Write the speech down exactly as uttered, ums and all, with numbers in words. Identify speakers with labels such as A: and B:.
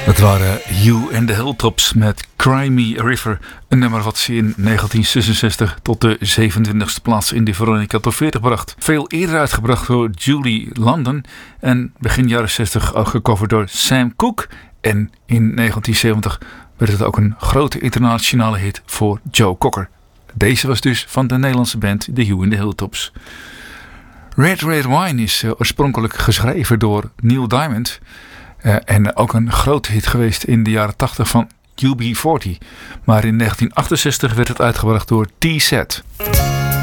A: Dat waren You and the Hilltops met Cry Me a River. Een nummer wat ze in negentien zesenzestig tot de zevenentwintigste plaats in de Veronica Top veertig bracht. Veel eerder uitgebracht door Julie London en begin jaren zestig ook gecoverd door Sam Cooke. En in negentien zeventig werd het ook een grote internationale hit voor Joe Cocker. Deze was dus van de Nederlandse band The You and the Hilltops. Red Red Wine is uh, oorspronkelijk geschreven door Neil Diamond. Uh, en ook een grote hit geweest in de jaren tachtig van U B veertig. Maar in negentien achtenzestig werd het uitgebracht door T-Set.